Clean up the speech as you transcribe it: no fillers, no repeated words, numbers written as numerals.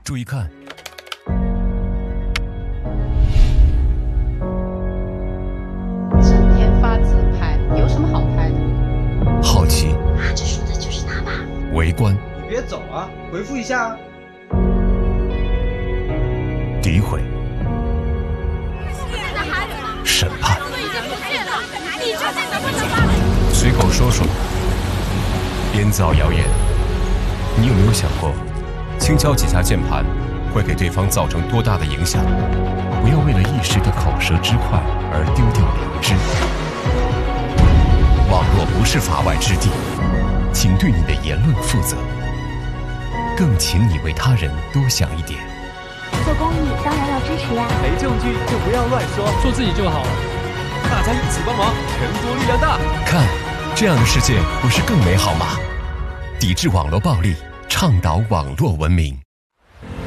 注意看。 整天发自拍，有什么好拍的？ 好奇。 这说的就是他吧？ 围观。 你别走啊，回复一下啊。 诋毁。审判。随口说说。编造谣言。你有没有想过，轻敲几下键盘会给对方造成多大的影响？不要为了一时的口舌之快而丢掉良知。网络不是法外之地，请对你的言论负责，更请你为他人多想一点。 做公益当然要支持呀， 没证据就不要乱说， 做自己就好了。 大家一起帮忙，人多力量大。 看，这样的世界不是更美好吗？抵制网络暴力，倡导网络文明。